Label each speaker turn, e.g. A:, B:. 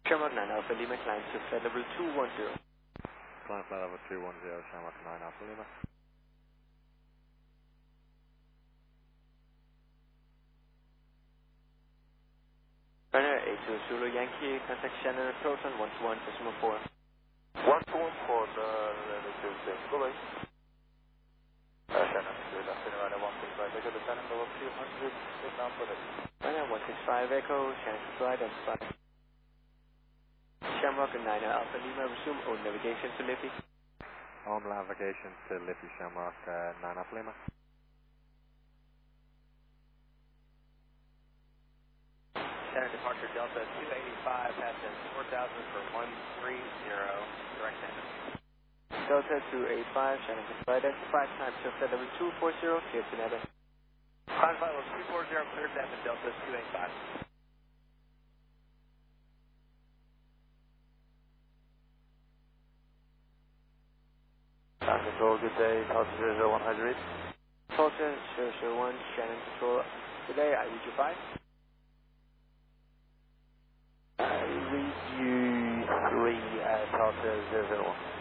A: Shamrock 9 Alpha Lima, climb to flight level 210.
B: Climb flight level 210, Shamrock 9 Alpha Lima.
A: Runner 80 Zulu Yankee, contact Shannon Proton 121 decimal 4.
C: 121 the relative thing. Go away. Shannon, good afternoon, runner 165 Echo, descending level 200, sit down for this.
A: Runner 165 Echo, Shannon Control identified. Shamrock 9 Alpha Lima, resume own navigation to Liffey.
B: On navigation to Liffey, Shamrock 9 Alpha Lima.
C: Shannon departure Delta 285, passing 4000 for 130, direct landing.
A: Delta 285, Shannon Control identified, climb to flight level 240, clear to Nevada.
C: Climb flight level 240, clear to Nevada, Delta 285. Control, good day, Delta 001, how's your read?
A: Delta 001, Shannon Control. Good day, I read you 5.
C: I read you 3 at Delta 001.